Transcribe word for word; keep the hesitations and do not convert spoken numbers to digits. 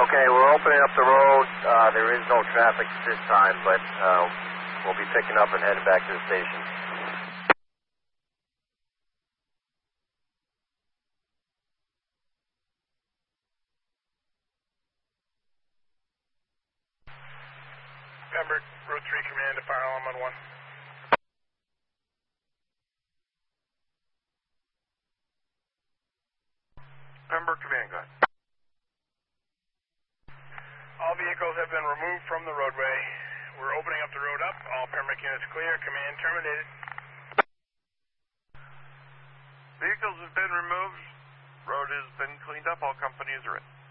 Okay, we're opening up the road. Uh, there is no traffic at this time, but uh, we'll be picking up and heading back to the station. Pembroke, Road three Command to fire alarm on one. Pembroke Command, go ahead. All vehicles have been removed from the roadway. We're opening up the road up. All Pembroke units clear. Command terminated. Vehicles have been removed. Road has been cleaned up. All companies are in.